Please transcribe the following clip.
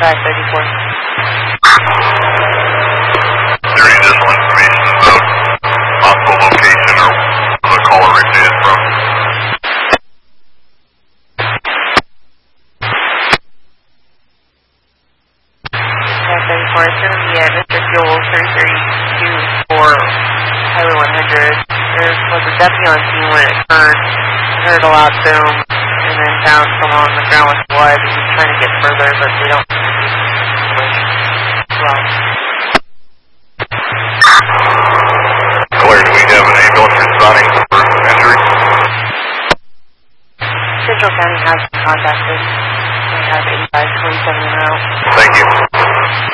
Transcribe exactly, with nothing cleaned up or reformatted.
five thirty-four. Is there any additional information about possible location or where the caller originated from? five thirty-four, it's going to be at Mister Fuel thirty-three two four Highway one hundred. There was a deputy on scene when it occurred. I heard a loud boom and then found someone on the ground with blood. He's trying to get further, but they don't well. Claire, do we have an ambulance responding to the first injury? Central County has been contacted. They have eighty-five twenty-seven out. Thank you.